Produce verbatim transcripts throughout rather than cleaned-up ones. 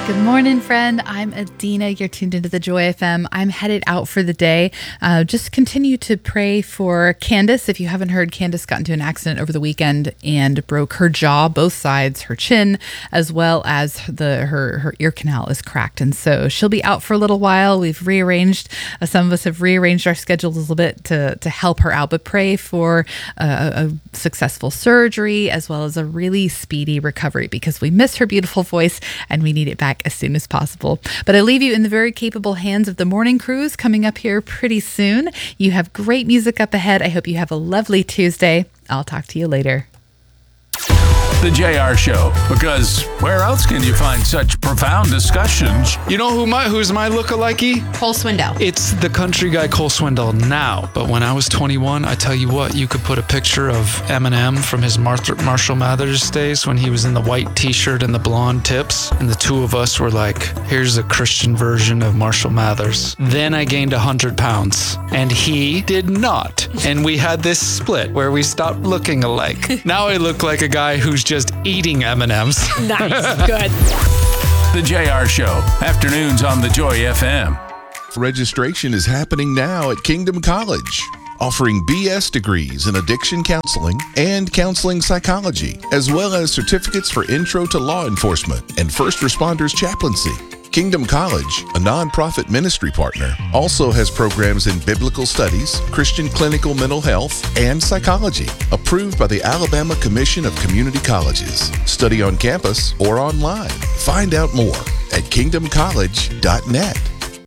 Good morning, friend. I'm Adina. You're tuned into the Joy F M. I'm headed out for the day. Uh, just continue to pray for Candace. If you haven't heard, Candace got into an accident over the weekend and broke her jaw, both sides, her chin, as well as the her, her ear canal is cracked. And so she'll be out for a little while. We've rearranged, uh, some of us have rearranged our schedules a little bit to, to help her out, but pray for uh, a successful surgery as well as a really speedy recovery, because we miss her beautiful voice and we need it back as soon as possible. But I leave you in the very capable hands of the morning crews coming up here pretty soon. You have great music up ahead. I hope you have a lovely Tuesday. I'll talk to you later. The J R Show, because where else can you find such profound discussions? You know who my who's my lookalikey? Cole Swindell. It's the country guy Cole Swindell now. But when I was twenty-one, I tell you what, you could put a picture of Eminem from his Mar- Marshall Mathers days when he was in the white t-shirt and the blonde tips, and the two of us were like, here's a Christian version of Marshall Mathers. Then I gained one hundred pounds, and he did not. And we had this split where we stopped looking alike. Now I look like a guy who's just eating M and M's. Nice. Good. The J R Show, afternoons on the Joy F M. Registration is happening now at Kingdom College, offering B S degrees in addiction counseling and counseling psychology, as well as certificates for intro to law enforcement and first responders chaplaincy. Kingdom College, a nonprofit ministry partner, also has programs in biblical studies, Christian clinical mental health, and psychology, approved by the Alabama Commission of Community Colleges. Study on campus or online. Find out more at kingdom college dot net.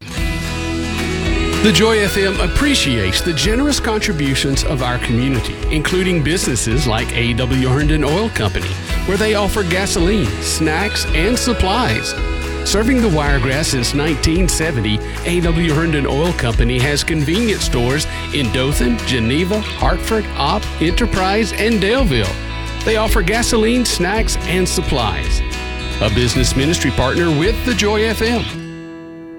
The Joy F M appreciates the generous contributions of our community, including businesses like A W Herndon Oil Company, where they offer gasoline, snacks, and supplies. Serving the Wiregrass since nineteen seventy, A W Herndon Oil Company has convenience stores in Dothan, Geneva, Hartford, Opp, Enterprise, and Daleville. They offer gasoline, snacks, and supplies. A business ministry partner with the Joy F M.